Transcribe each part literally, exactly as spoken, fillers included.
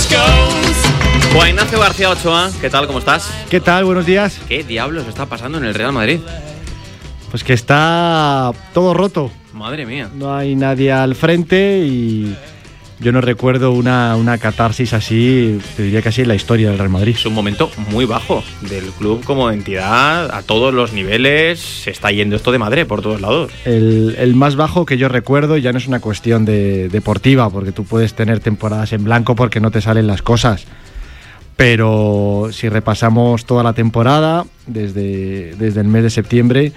Juan Ignacio García Ochoa, ¿qué tal? ¿Cómo estás? ¿Qué tal? Buenos días. ¿Qué diablos está pasando en el Real Madrid? Pues que está todo roto. Madre mía. No hay nadie al frente y yo no recuerdo una, una catarsis así, te diría que así en la historia del Real Madrid. Es un momento muy bajo del club como entidad, a todos los niveles, se está yendo esto de madre por todos lados. El, el más bajo que yo recuerdo ya no es una cuestión de, deportiva, porque tú puedes tener temporadas en blanco porque no te salen las cosas. Pero si repasamos toda la temporada, desde, desde el mes de septiembre,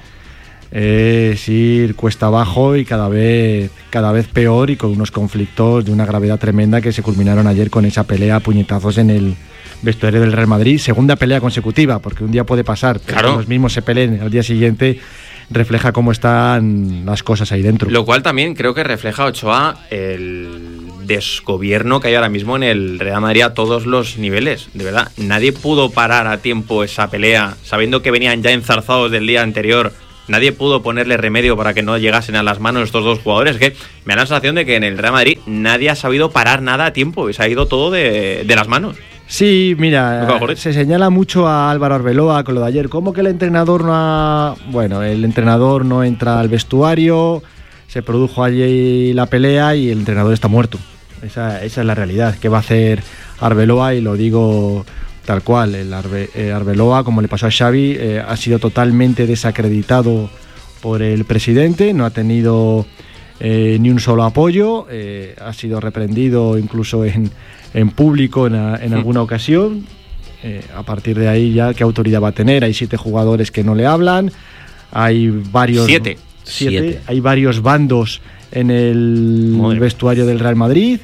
es ir cuesta abajo y cada vez, cada vez peor y con unos conflictos de una gravedad tremenda que se culminaron ayer con esa pelea a puñetazos en el vestuario del Real Madrid. Segunda pelea consecutiva, porque un día puede pasar, pero claro, los mismos se peleen al día siguiente. Refleja cómo están las cosas ahí dentro. Lo cual también creo que refleja, Ochoa, el desgobierno que hay ahora mismo en el Real Madrid a todos los niveles. De verdad, nadie pudo parar a tiempo esa pelea, sabiendo que venían ya enzarzados del día anterior. Nadie pudo ponerle remedio para que no llegasen a las manos estos dos jugadores. Que me da la sensación de que en el Real Madrid nadie ha sabido parar nada a tiempo y se ha ido todo de, de las manos. Sí, mira, se señala mucho a Álvaro Arbeloa con lo de ayer. ¿Cómo que el entrenador no ha...? Bueno, el entrenador no entra al vestuario, se produjo allí la pelea y el entrenador está muerto. Esa, esa es la realidad. ¿Qué va a hacer Arbeloa? Y lo digo tal cual. El Arbe, eh, Arbeloa, como le pasó a Xavi, eh, ha sido totalmente desacreditado por el presidente, no ha tenido eh, ni un solo apoyo, eh, ha sido reprendido incluso en... en público en, a, en sí. alguna ocasión. Eh, a partir de ahí ya, ¿qué autoridad va a tener? Hay siete jugadores que no le hablan, hay varios... Siete. Siete. siete. Hay varios bandos en el Madre. vestuario del Real Madrid.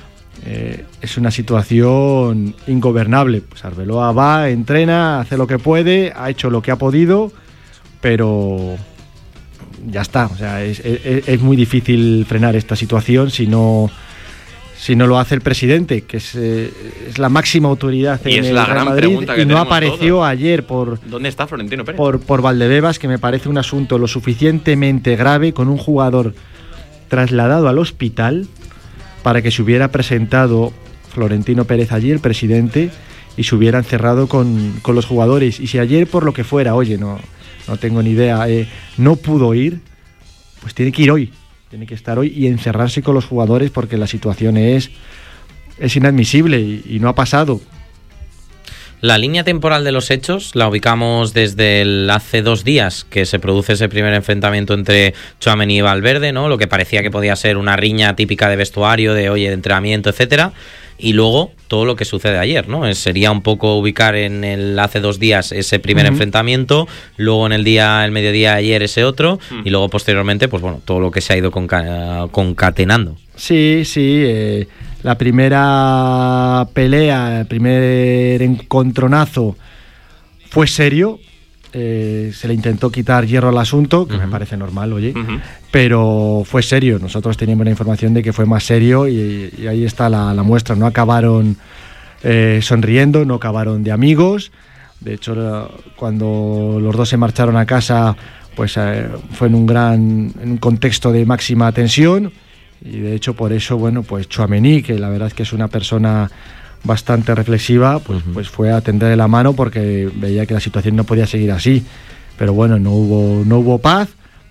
Eh, es una situación ingobernable. Pues Arbeloa va, entrena, hace lo que puede, ha hecho lo que ha podido, pero ya está. O sea, es, es, es muy difícil frenar esta situación si no... si no lo hace el presidente, que es, eh, es la máxima autoridad en el Real Madrid, y no apareció todos. ayer por... ¿Dónde está Florentino Pérez? Por, por Valdebebas, que me parece un asunto lo suficientemente grave, con un jugador trasladado al hospital, para que se hubiera presentado Florentino Pérez allí, el presidente, y se hubieran cerrado con, con los jugadores. Y si ayer, por lo que fuera, oye, no, no tengo ni idea, eh, no pudo ir, pues tiene que ir hoy. Tiene que estar hoy y encerrarse con los jugadores, porque la situación es, es inadmisible y, y no ha pasado. La línea temporal de los hechos la ubicamos desde el hace dos días que se produce ese primer enfrentamiento entre Tchouaméni y Valverde, ¿no? Lo que parecía que podía ser una riña típica de vestuario, de oye, de entrenamiento, etcétera. Y luego todo lo que sucede ayer, ¿no? Sería un poco ubicar en el hace dos días ese primer uh-huh. enfrentamiento, luego en el día, el mediodía de ayer ese otro, uh-huh. y luego posteriormente, pues bueno, todo lo que se ha ido conca- concatenando. Sí, sí, eh, la primera pelea, el primer encontronazo fue serio. Eh, se le intentó quitar hierro al asunto, que uh-huh. me parece normal, oye, uh-huh. pero fue serio. Nosotros teníamos la información de que fue más serio y, y ahí está la, la muestra. No acabaron eh, sonriendo, no acabaron de amigos. De hecho, cuando los dos se marcharon a casa, pues eh, fue en un gran en un contexto de máxima tensión, y de hecho por eso, bueno, pues Tchouaméni, que la verdad es que es una persona bastante reflexiva, pues, uh-huh. pues fue a tenderle la mano porque veía que la situación no podía seguir así. Pero bueno, no hubo, no hubo paz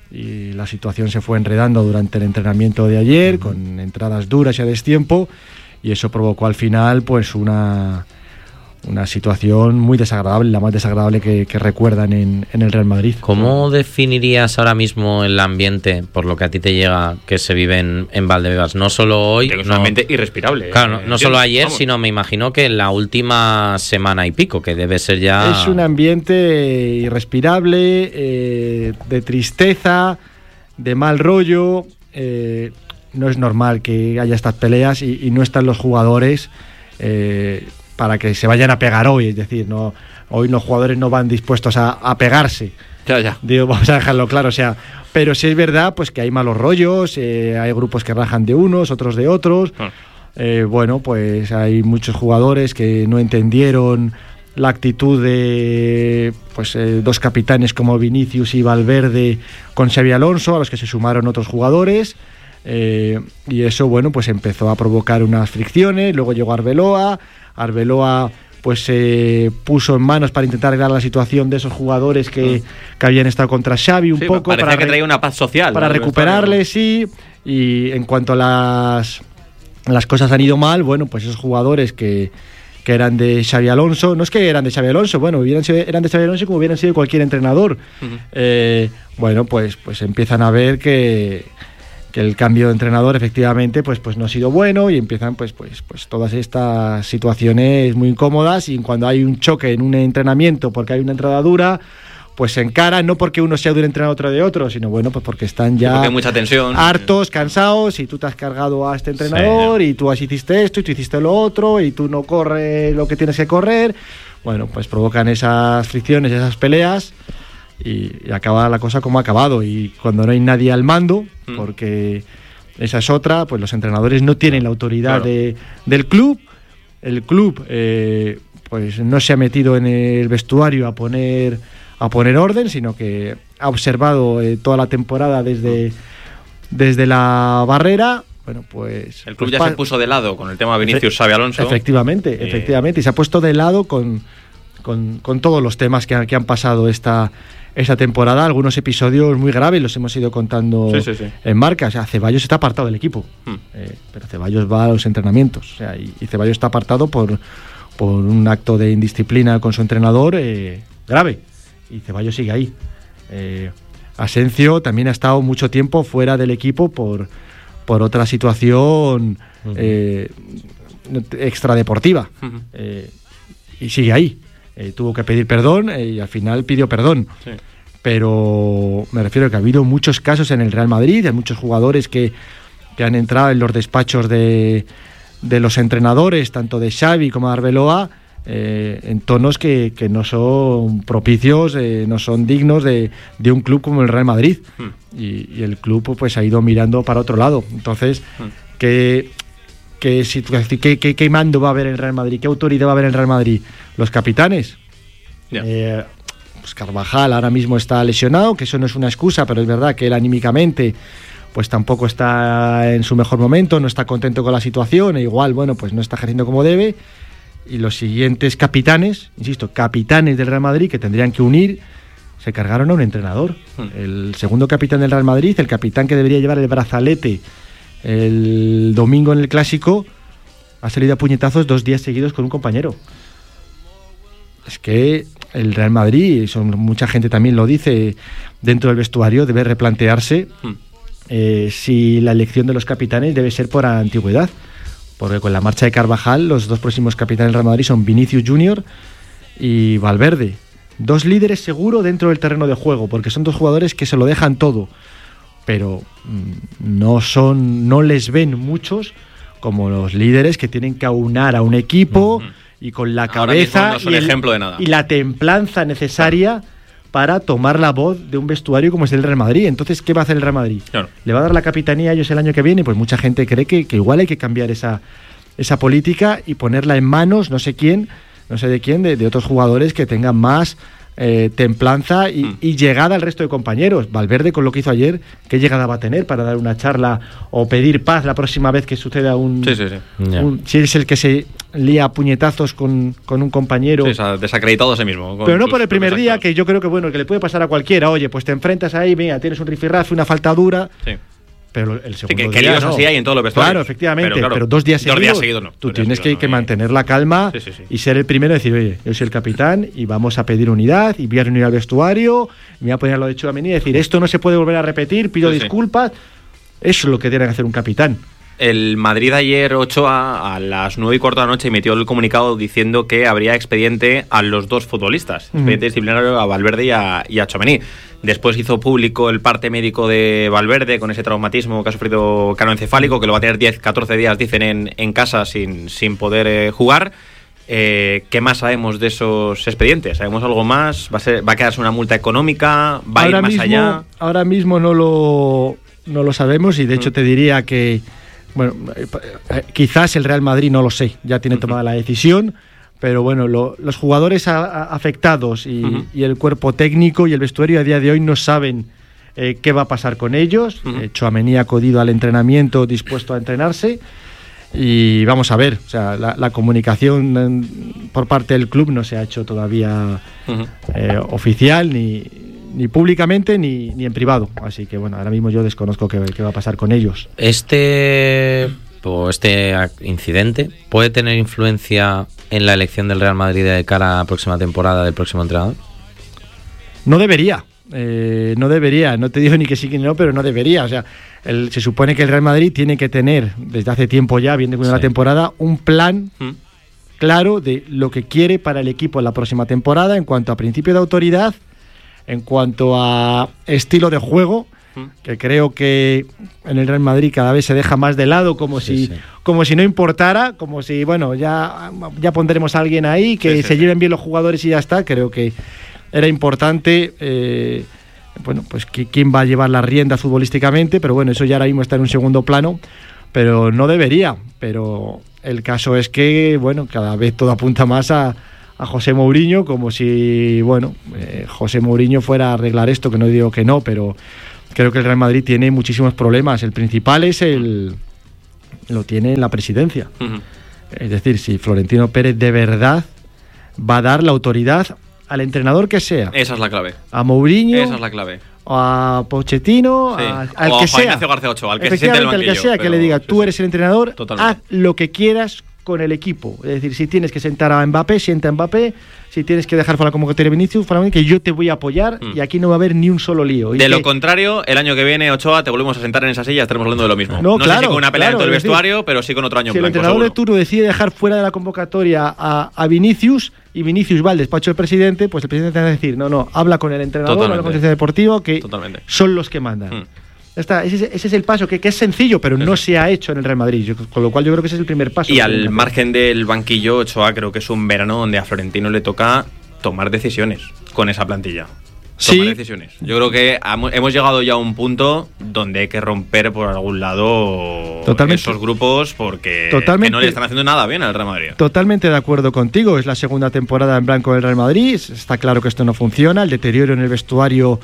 y la situación se fue enredando durante el entrenamiento de ayer, uh-huh. con entradas duras y a destiempo, y eso provocó al final pues una, una situación muy desagradable, la más desagradable que, que recuerdan en, en el Real Madrid. ¿Cómo definirías ahora mismo el ambiente, por lo que a ti te llega, que se vive en, en Valdebebas? No solo hoy... Es no, un ambiente irrespirable. Claro, no, eh, no solo ayer, vamos. sino me imagino que en la última semana y pico, que debe ser ya... Es un ambiente irrespirable, eh, de tristeza, de mal rollo. Eh, no es normal que haya estas peleas y, y no están los jugadores... Eh, para que se vayan a pegar hoy, es decir, no hoy los jugadores no van dispuestos a, a pegarse. Ya, ya. Digo, vamos a dejarlo claro, o sea, pero sí es verdad pues que hay malos rollos, eh, hay grupos que rajan de unos, otros de otros. Ah. Eh, bueno, pues hay muchos jugadores que no entendieron la actitud de pues eh, dos capitanes como Vinicius y Valverde con Xabi Alonso, a los que se sumaron otros jugadores. Eh, y eso, bueno, pues empezó a provocar unas fricciones. Luego llegó Arbeloa. Arbeloa pues se eh, puso en manos para intentar arreglar la situación de esos jugadores que, que habían estado contra Xavi un sí, poco. Parecía para que traía una paz social. Para ¿no? recuperarles, sí. Y en cuanto a las, las cosas han ido mal, bueno, pues esos jugadores que, que eran de Xavi Alonso, no es que eran de Xavi Alonso, bueno, hubieran sido, eran de Xavi Alonso como hubieran sido cualquier entrenador. Uh-huh. Eh, bueno, pues, pues empiezan a ver que... que el cambio de entrenador efectivamente pues, pues no ha sido bueno y empiezan pues, pues, pues todas estas situaciones muy incómodas, y cuando hay un choque en un entrenamiento porque hay una entrada dura, pues se encaran, no porque uno sea de un entrenador otro de otro, sino bueno, pues porque están ya porque hay mucha tensión, hartos, cansados, y tú te has cargado a este entrenador, sí, y tú así hiciste esto y tú hiciste lo otro y tú no corres lo que tienes que correr. Bueno, pues provocan esas fricciones, esas peleas. Y, y acaba la cosa como ha acabado, y cuando no hay nadie al mando, mm. porque esa es otra, pues los entrenadores no tienen la autoridad, claro, de, del club. El club eh, pues no se ha metido en el vestuario a poner a poner orden, sino que ha observado eh, toda la temporada desde, desde la barrera. Bueno, pues el club pues ya pa- se puso de lado con el tema de Vinicius Xavi Alonso. Efectivamente, eh... efectivamente, y se ha puesto de lado con, con, con todos los temas que, que han pasado esta esta temporada. Algunos episodios muy graves los hemos ido contando, sí, sí, sí, en Marca. O sea, Ceballos está apartado del equipo, hmm. eh, pero Ceballos va a los entrenamientos, o sea, y, y Ceballos está apartado por, por un acto de indisciplina con su entrenador eh, grave, y Ceballos sigue ahí. eh, Asencio también ha estado mucho tiempo fuera del equipo por, por otra situación uh-huh. eh, extradeportiva, uh-huh. eh, y sigue ahí. Eh, tuvo que pedir perdón eh, y al final pidió perdón. Sí. Pero me refiero a que ha habido muchos casos en el Real Madrid, hay muchos jugadores que, que han entrado en los despachos de, de los entrenadores, tanto de Xavi como de Arbeloa, eh, en tonos que, que no son propicios, eh, no son dignos de, de un club como el Real Madrid. Hmm. Y, y el club pues ha ido mirando para otro lado. Entonces, hmm. ¿qué, qué, qué, qué, qué mando va a haber en el Real Madrid? ¿Qué autoridad va a haber en el Real Madrid? Los capitanes. Yeah. Eh, pues Carvajal ahora mismo está lesionado, que eso no es una excusa, pero es verdad que él anímicamente pues tampoco está en su mejor momento, no está contento con la situación, e igual, bueno, pues no está ejerciendo como debe. Y los siguientes capitanes, insisto, capitanes del Real Madrid, que tendrían que unir, se cargaron a un entrenador. Hmm. El segundo capitán del Real Madrid, el capitán que debería llevar el brazalete el domingo en el Clásico, ha salido a puñetazos dos días seguidos con un compañero. Es que el Real Madrid, son, mucha gente también lo dice, dentro del vestuario debe replantearse hmm. eh, si la elección de los capitanes debe ser por antigüedad, porque con la marcha de Carvajal los dos próximos capitanes del Real Madrid son Vinicius Junior y Valverde, dos líderes seguro dentro del terreno de juego, porque son dos jugadores que se lo dejan todo, pero mmm, no son, no les ven muchos como los líderes que tienen que aunar a un equipo hmm. y con la cabeza no son y, el, ejemplo de nada. y la templanza necesaria para tomar la voz de un vestuario como es el Real Madrid. Entonces, ¿qué va a hacer el Real Madrid? Claro. ¿Le va a dar la capitanía a ellos el año que viene? Pues mucha gente cree que, que igual hay que cambiar esa, esa política y ponerla en manos, no sé quién, no sé de quién, de, de otros jugadores que tengan más eh, templanza y, mm. y llegada al resto de compañeros. Valverde, con lo que hizo ayer, ¿qué llegada va a tener para dar una charla o pedir paz la próxima vez que suceda un... Sí, sí, sí. un si es el que se lía a puñetazos con, con un compañero... Sí, o sea, desacreditado a sí mismo. Pero no por el primer día, que yo creo que bueno, que le puede pasar a cualquiera. Oye, pues te enfrentas ahí, mira, tienes un rifirrafe, una falta dura... Sí. Pero el segundo sí, que, que día líos no. así hay en todos los vestuarios. Claro, efectivamente, pero, claro, pero dos días dos seguidos, días seguidos no. Tú dos tienes que, no, que no, mantener la calma sí, sí, sí. y ser el primero y decir, oye, yo soy el capitán y vamos a pedir unidad y voy a reunir al vestuario, me voy a poner lo de Tchouaméni y decir, esto no se puede volver a repetir, pido sí, disculpas. Sí. Eso es lo que tiene que hacer un capitán. El Madrid ayer, Ochoa, a las nueve y cuarto de la noche, emitió el comunicado diciendo que habría expediente a los dos futbolistas, uh-huh. expediente disciplinario a Valverde y a, y a Tchouaméni. Después hizo público el parte médico de Valverde con ese traumatismo que ha sufrido canoencefálico, que lo va a tener diez, catorce días, dicen, en, en casa sin, sin poder eh, jugar. Eh, ¿Qué más sabemos de esos expedientes? ¿Sabemos algo más? ¿Va a, ser, va a quedarse una multa económica? ¿Va ahora a ir más mismo, allá? Ahora mismo no lo, no lo sabemos y de hecho uh-huh. te diría que bueno, eh, quizás el Real Madrid, no lo sé, ya tiene tomada uh-huh. la decisión, pero bueno, lo, los jugadores a, a afectados y, uh-huh. y el cuerpo técnico y el vestuario a día de hoy no saben eh, qué va a pasar con ellos. Uh-huh. eh, Tchouaméni ha acudido al entrenamiento dispuesto a entrenarse y vamos a ver, o sea, la, la comunicación en, por parte del club no se ha hecho todavía uh-huh. eh, oficial ni, ni públicamente ni, ni en privado, así que bueno, ahora mismo yo desconozco qué, qué va a pasar con ellos. Este... o este incidente puede tener influencia en la elección del Real Madrid de cara a la próxima temporada del próximo entrenador? No debería, eh, no debería, no te digo ni que sí ni no, pero no debería. O sea, el, se supone que el Real Madrid tiene que tener, desde hace tiempo ya, viene con sí. la temporada, un plan ¿Mm? claro de lo que quiere para el equipo en la próxima temporada en cuanto a principio de autoridad, en cuanto a estilo de juego, que creo que en el Real Madrid cada vez se deja más de lado, como si sí, sí. como si no importara, como si, bueno, ya, ya pondremos a alguien ahí, que sí, sí, se sí. lleven bien los jugadores y ya está. Creo que era importante, eh, bueno, pues que, quién va a llevar la rienda futbolísticamente, pero bueno, eso ya ahora mismo está en un segundo plano, pero no debería. Pero el caso es que, bueno, cada vez todo apunta más a, a José Mourinho, como si, bueno, eh, José Mourinho fuera a arreglar esto, que no digo que no, pero creo que el Real Madrid tiene muchísimos problemas. El principal es el... lo tiene en la presidencia. Uh-huh. Es decir, si Florentino Pérez de verdad va a dar la autoridad al entrenador que sea. Esa es la clave. A Mourinho. Esa es la clave. A Pochettino, sí. a, al o que a sea. Ignacio García Ochoa, al que se siente el banquillo. Al que sea, pero, que le diga, tú sí, eres el entrenador, totalmente. Haz lo que quieras con el equipo. Es decir, si tienes que sentar a Mbappé, sienta a Mbappé. Si tienes que dejar fuera la convocatoria de Vinicius, que yo te voy a apoyar mm. y aquí no va a haber ni un solo lío. De que... lo contrario, el año que viene, Ochoa, te volvemos a sentar en esa silla y estaremos hablando de lo mismo. No, no claro, sé si con una pelea claro, dentro del decir, vestuario, pero sí con otro año si en blanco. Si el entrenador seguro. de turno decide dejar fuera de la convocatoria a, a Vinicius y Vinicius va al despacho del presidente, pues el presidente tendrá que decir, no, no, habla con el entrenador, Totalmente. habla con el director deportivo, que Totalmente. son los que mandan. Mm. Está, ese, ese es el paso, que, que es sencillo, pero sí. no se ha hecho en el Real Madrid, yo, con lo cual yo creo que ese es el primer paso. Y al margen del banquillo, Ochoa creo que es un verano donde a Florentino le toca tomar decisiones con esa plantilla. Sí. Tomar decisiones. Yo creo que hemos llegado ya a un punto donde hay que romper por algún lado Totalmente. esos grupos porque que no le están haciendo nada bien al Real Madrid. Totalmente de acuerdo contigo, es la segunda temporada en blanco del Real Madrid, está claro que esto no funciona, el deterioro en el vestuario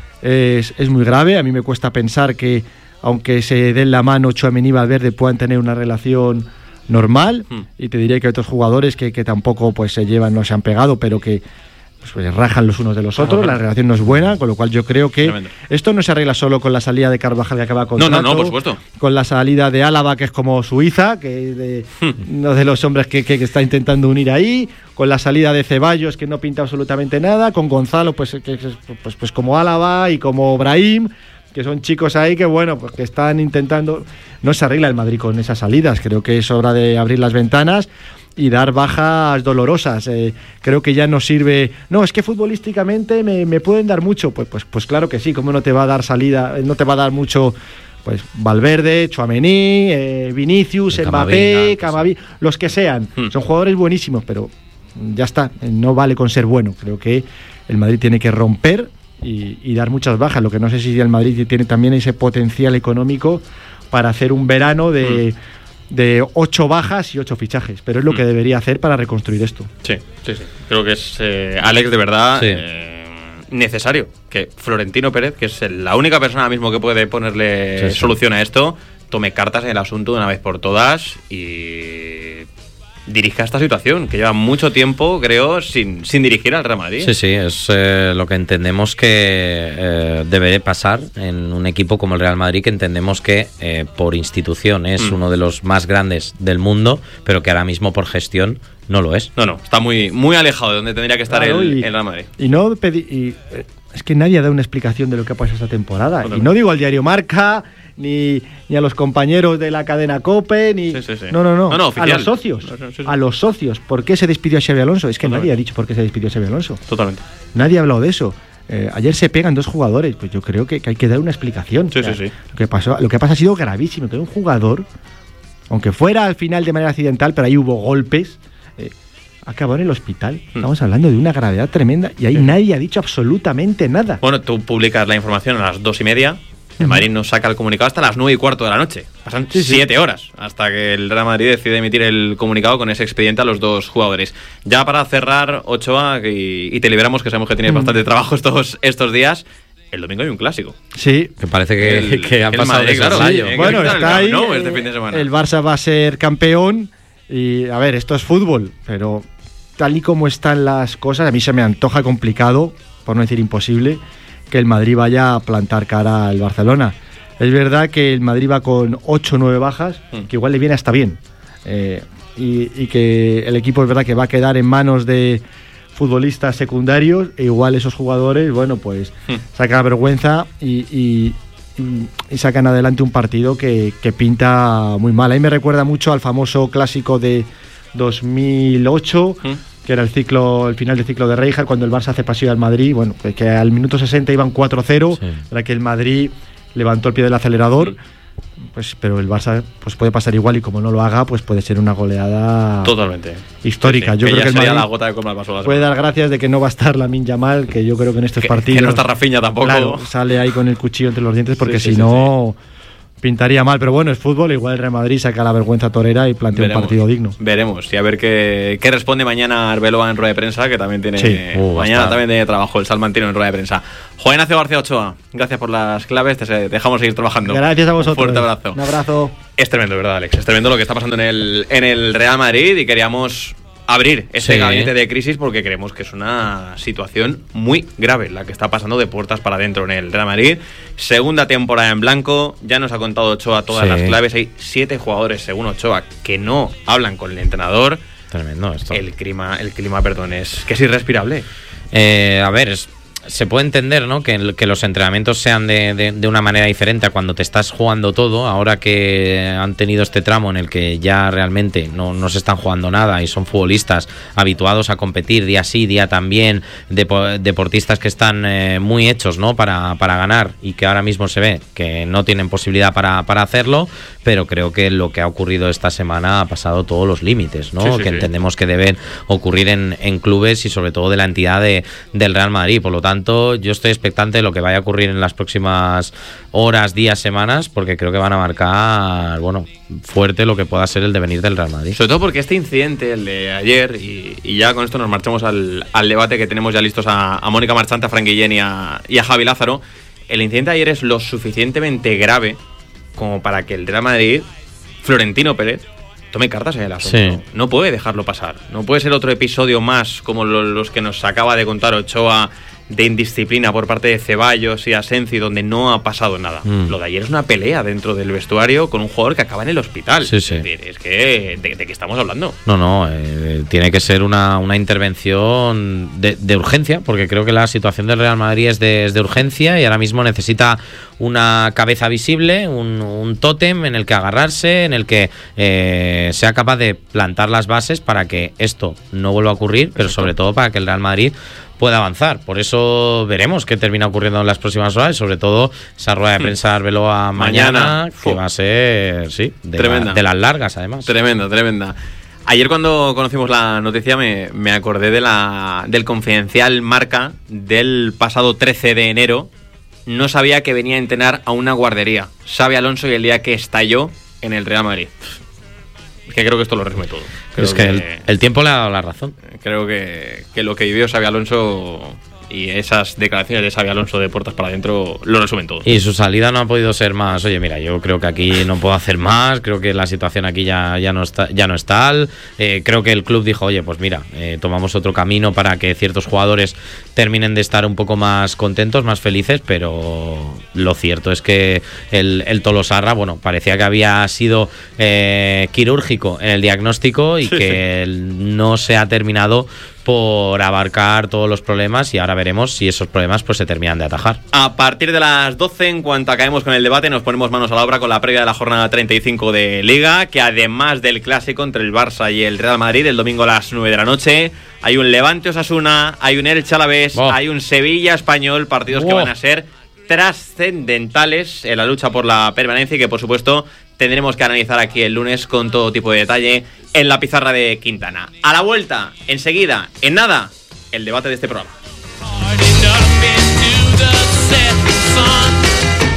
Es, es muy grave. A mí me cuesta pensar que, aunque se den la mano Tchouaméni y Valverde, puedan tener una relación normal. Hmm. Y te diré que hay otros jugadores que, que tampoco pues se llevan, no se han pegado, pero que pues, rajan los unos de los otros. La relación no es buena, con lo cual yo creo que Tremendo. esto no se arregla solo con la salida de Carvajal, que acaba con no, no, no, por supuesto. Con la salida de Álava, que es como Suiza, que de, uno de los hombres que, que, que está intentando unir ahí, con la salida de Ceballos, que no pinta absolutamente nada, con Gonzalo, pues, que, pues, pues como Álava y como Brahim, que son chicos ahí que, bueno, pues que están intentando. No se arregla el Madrid con esas salidas. Creo que es hora de abrir las ventanas y dar bajas dolorosas. Eh, creo que ya no sirve. No, es que futbolísticamente me, me pueden dar mucho. Pues, pues, pues claro que sí. ¿Cómo no te va a dar salida? No te va a dar mucho. Pues Valverde, Tchouaméni, eh, Vinicius, Mbappé, Camavinga, los que sean. Hmm. Son jugadores buenísimos, pero ya está. No vale con ser bueno. Creo que el Madrid tiene que romper y, y dar muchas bajas. Lo que no sé si el Madrid tiene también ese potencial económico para hacer un verano de, mm. de ocho bajas y ocho fichajes, pero es lo mm. que debería hacer para reconstruir esto. Sí, sí, sí. Creo que es, eh, Alex, de verdad sí. eh, necesario que Florentino Pérez, que es la única persona ahora mismo que puede ponerle sí, solución sí. a esto, tome cartas en el asunto de una vez por todas y dirija esta situación, que lleva mucho tiempo, creo, sin, sin dirigir al Real Madrid. Sí, sí, es eh, lo que entendemos que eh, debe pasar en un equipo como el Real Madrid, que entendemos que eh, por institución es mm. uno de los más grandes del mundo, pero que ahora mismo por gestión no lo es. No, no, está muy, muy alejado de donde tendría que estar claro, el, y, el Real Madrid. Y no pedí, y, eh, es que nadie ha dado una explicación de lo que ha pasado esta temporada. Totalmente. Y no digo al diario Marca, ni, ni a los compañeros de la cadena COPE, ni sí, sí, sí. no, no, no, no, no a los socios, sí, sí. a los socios. ¿Por qué se despidió a Xabi Alonso? Es que Totalmente. nadie ha dicho por qué se despidió a Xabi Alonso. Totalmente. Nadie ha hablado de eso. Eh, ayer se pegan dos jugadores, pues yo creo que, que hay que dar una explicación. Sí, o sea, sí, sí. Lo que pasó, lo que pasa ha sido gravísimo, que un jugador, aunque fuera al final de manera accidental, pero ahí hubo golpes. Eh, acabó en el hospital. Estamos hablando de una gravedad tremenda y ahí sí. nadie ha dicho absolutamente nada. Bueno, tú publicas la información a las dos y media. El Madrid nos saca el comunicado hasta las nueve y cuarto de la noche. Pasan sí, siete sí. horas hasta que el Real Madrid decide emitir el comunicado con ese expediente a los dos jugadores. Ya para cerrar, Ochoa, y, y te liberamos, que sabemos que tienes mm. bastante trabajo estos, estos días. el domingo hay un clásico. Sí. Que parece que, el, que han el pasado Madrid, de claro. soslayo. Sí, Bueno, está ahí. No, este fin de semana. El Barça va a ser campeón. Y a ver, esto es fútbol, pero tal y como están las cosas, a mí se me antoja complicado, por no decir imposible, que el Madrid vaya a plantar cara al Barcelona. Es verdad que el Madrid va con ocho o nueve bajas, mm. que igual le viene hasta bien. Eh, y, y que el equipo es verdad que va a quedar en manos de futbolistas secundarios, e igual esos jugadores, bueno, pues mm. sacan la vergüenza y, y, y, y sacan adelante un partido que, que pinta muy mal. A mí me recuerda mucho al famoso clásico de dos mil ocho, mm. que era el ciclo, el final del ciclo de Rijkaard, cuando el Barça hace pasillo al Madrid, bueno, pues que al minuto sesenta iban cuatro cero, sí. Era que el Madrid levantó el pie del acelerador, pues, pero el Barça pues puede pasar igual, y como no lo haga, pues puede ser una goleada totalmente histórica. Sí, sí, yo que creo que el Madrid la gota de comer vaso, puede dar gracias de que no va a estar Lamine Yamal, que yo creo que en estos que, partidos que no está Rafinha tampoco, claro, sale ahí con el cuchillo entre los dientes, porque sí, si sí, no sí. pintaría mal. Pero bueno, es fútbol, igual el Real Madrid saca la vergüenza torera y plantea veremos, un partido digno. Veremos, y a ver qué, qué responde mañana Arbeloa en rueda de prensa, que también tiene sí. uh, mañana también tiene trabajo el salmantino en rueda de prensa. Juan Ignacio García Ochoa, gracias por las claves, te dejamos seguir trabajando. Gracias a vosotros. Un fuerte abrazo. Un abrazo. Es tremendo, ¿verdad, Alex? Es tremendo lo que está pasando en el, en el Real Madrid, y queríamos abrir ese sí. gabinete de crisis porque creemos que es una situación muy grave la que está pasando de puertas para adentro en el Real Madrid. Segunda temporada en blanco, ya nos ha contado Ochoa todas sí. las claves. Hay siete jugadores, según Ochoa, que no hablan con el entrenador. Tremendo esto. El clima, el clima, perdón, es que es irrespirable. Eh, a ver, es... se puede entender, ¿no?, que, que los entrenamientos sean de, de, de una manera diferente a cuando te estás jugando todo. Ahora que han tenido este tramo en el que ya realmente no, no se están jugando nada y son futbolistas habituados a competir día sí, día también, depo, deportistas que están eh, muy hechos, ¿no?, para, para ganar, y que ahora mismo se ve que no tienen posibilidad para, para hacerlo, pero creo que lo que ha ocurrido esta semana ha pasado todos los límites, ¿no?, sí, sí, que sí. entendemos que deben ocurrir en, en clubes y sobre todo de la entidad de, del Real Madrid. Por lo tanto, tanto, yo estoy expectante de lo que vaya a ocurrir en las próximas horas, días, semanas, porque creo que van a marcar, bueno, fuerte lo que pueda ser el devenir del Real Madrid. Sobre todo porque este incidente, el de ayer, y, y ya con esto nos marchamos al, al debate que tenemos ya listos a, a Mónica Marchante, a Fran Guillén y a, y a Javi Lázaro. El incidente de ayer es lo suficientemente grave como para que el Real Madrid, Florentino Pérez, tome cartas en el asunto. Sí. No puede dejarlo pasar. No puede ser otro episodio más como lo, los que nos acaba de contar Ochoa, de indisciplina por parte de Ceballos y Asensi, donde no ha pasado nada. Mm. Lo de ayer es una pelea dentro del vestuario con un jugador que acaba en el hospital. Sí, sí. Es decir, es que ¿de, de qué estamos hablando? No, no, eh, tiene que ser una, una intervención de, de urgencia, porque creo que la situación del Real Madrid es de, es de urgencia, y ahora mismo necesita una cabeza visible, un, un tótem en el que agarrarse, en el que eh, sea capaz de plantar las bases para que esto no vuelva a ocurrir, pero sobre todo para que el Real Madrid pueda avanzar. Por eso veremos qué termina ocurriendo en las próximas horas, y sobre todo esa rueda de prensa de Arbeloa mañana, mañana, que va a ser, sí, de, tremenda. La, de las largas además. Tremenda, tremenda. Ayer cuando conocimos la noticia me, me acordé de la, del confidencial Marca del pasado trece de enero. No sabía que venía a entrenar a una guardería. Xabi Alonso, y el día que estalló en el Real Madrid. Es que creo que esto lo resume todo. Creo es que, que el, el tiempo le ha dado la razón. Creo que, que lo que vivió Xabi Alonso y esas declaraciones de Xabi Alonso de puertas para adentro lo resumen todo. Y su salida no ha podido ser más. Oye, mira, yo creo que aquí no puedo hacer más. Creo que la situación aquí ya, ya, no, está, ya no es tal. Eh, creo que el club dijo, oye, pues mira, eh, tomamos otro camino para que ciertos jugadores terminen de estar un poco más contentos, más felices, pero lo cierto es que el, el Tolosarra, bueno, parecía que había sido eh, quirúrgico en el diagnóstico y sí, que sí. no se ha terminado por abarcar todos los problemas, y ahora veremos si esos problemas pues se terminan de atajar. A partir de las doce, en cuanto acabemos con el debate, nos ponemos manos a la obra con la previa de la jornada treinta y cinco de Liga, que además del clásico entre el Barça y el Real Madrid el domingo a las nueve de la noche, hay un Levante Osasuna, hay un Elche Alavés, oh. hay un Sevilla Español, partidos oh. que van a ser trascendentales en la lucha por la permanencia, y que por supuesto tendremos que analizar aquí el lunes con todo tipo de detalle en la pizarra de Quintana. A la vuelta, enseguida, en nada, el debate de este programa.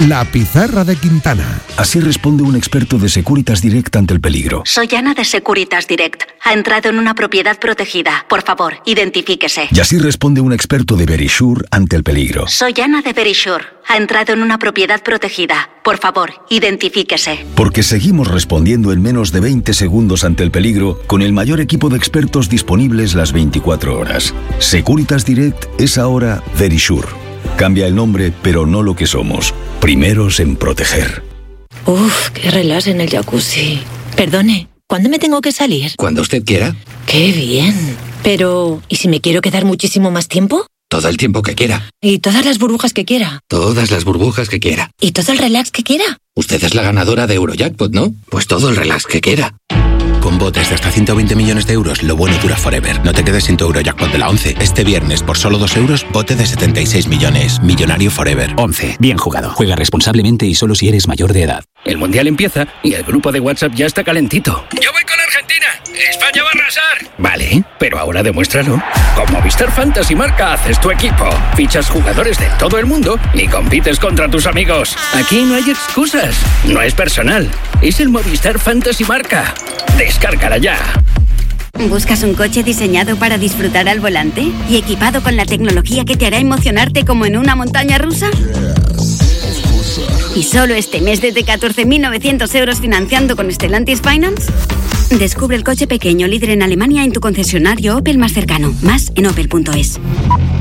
La pizarra de Quintana. Así responde un experto de Securitas Direct ante el peligro. Soy Ana de Securitas Direct. Ha entrado en una propiedad protegida. Por favor, identifíquese. Y así responde un experto de Verisure ante el peligro. Soy Ana de Verisure. Ha entrado en una propiedad protegida. Por favor, identifíquese. Porque seguimos respondiendo en menos de veinte segundos ante el peligro con el mayor equipo de expertos disponibles las veinticuatro horas. Securitas Direct es ahora Verisure. Cambia el nombre, pero no lo que somos. Primeros en proteger. Uf, qué relax en el jacuzzi. Perdone, ¿cuándo me tengo que salir? Cuando usted quiera. Qué bien. Pero, ¿y si me quiero quedar muchísimo más tiempo? Todo el tiempo que quiera. ¿Y todas las burbujas que quiera? Todas las burbujas que quiera. ¿Y todo el relax que quiera? Usted es la ganadora de Eurojackpot, ¿no? Pues todo el relax que quiera. Con botes de hasta ciento veinte millones de euros, lo bueno dura forever. No te quedes sin tu Eurojackpot de la once. Este viernes, por solo dos euros, bote de setenta y seis millones. Millonario forever. once. Bien jugado. Juega responsablemente y solo si eres mayor de edad. El Mundial empieza y el grupo de WhatsApp ya está calentito. Yo voy con Argentina. España va a arrasar. Vale, pero ahora demuéstralo. Con Movistar Fantasy Marca haces tu equipo. Fichas jugadores de todo el mundo y compites contra tus amigos. Aquí no hay excusas. No es personal. Es el Movistar Fantasy Marca. Descárgala ya. ¿Buscas un coche diseñado para disfrutar al volante y equipado con la tecnología que te hará emocionarte como en una montaña rusa? ¿Y solo este mes desde catorce mil novecientos euros financiando con Stellantis Finance? Descubre el coche pequeño líder en Alemania en tu concesionario Opel más cercano. Más en opel punto es.